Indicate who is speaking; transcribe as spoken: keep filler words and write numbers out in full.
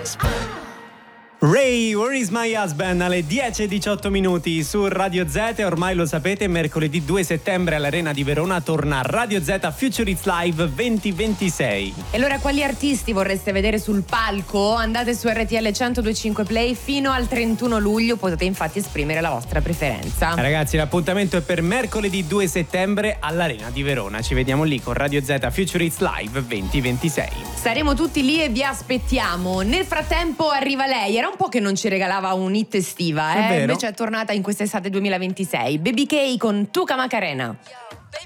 Speaker 1: Ray, Where is my husband? Alle dieci e diciotto minuti su Radio Z. Ormai lo sapete, mercoledì due settembre all'Arena di Verona torna Radio Z Future Hits Live duemilaventisei.
Speaker 2: E allora quali artisti vorreste vedere sul palco? Andate su R T L centodue e cinque Play fino al trentuno luglio, potete infatti esprimere la vostra preferenza.
Speaker 1: Ragazzi, l'appuntamento è per mercoledì due settembre all'Arena di Verona. Ci vediamo lì con Radio Z Future Hits Live duemilaventisei.
Speaker 2: Saremo tutti lì e vi aspettiamo. Nel frattempo arriva lei. Era un po' che non ci regalava un hit estiva, eh?
Speaker 1: È vero.
Speaker 2: Invece è tornata in quest'estate duemilaventisei. Baby K con Tuca Macarena.
Speaker 3: Yo, baby